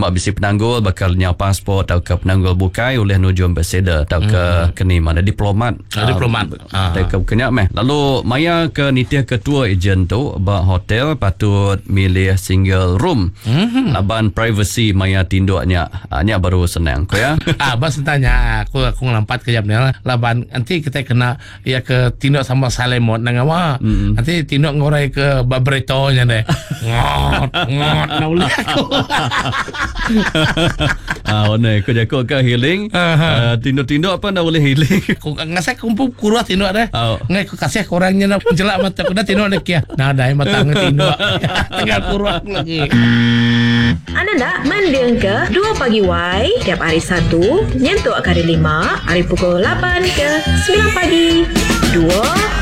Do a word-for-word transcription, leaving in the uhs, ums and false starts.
mak bisi penanggul bakal nya pasport atau ke penanggul bukai oleh nuju ambassador atau ke hmm. keni mana diplomat. Ah, diplomat. Uh, ah. Ke kenyak meh. Lalu maya ke nitia ketua ejen tu ba hotel patut milih single room. Hmm. Laban privacy maya tinduknya. Nya baru senang ko ya. Ah, bas tanya aku aku ngelampat ke jamnya laban nanti kita kena ya ke tinduk sama salemot nang awa. Hmm. Nanti tinduk ngorai ke babretonya deh. Ngot ngot nauli aku. Ah, one ko jako ke healing. Uh, tinduk-tinduk apa nak boleh healing. Ko ngasai kumpul kurus tinduk dah. Oh. Ngai ko kasih orangnya nak jelak mata ko dah tinduk dah kia. Nah dah mata ngai tinduk. Tinggal kurus lagi. Anda nak mendengar ke dua Pagi Y tiap hari Sabtu nyentuh hari lima, hari pukul lapan ke sembilan pagi. dua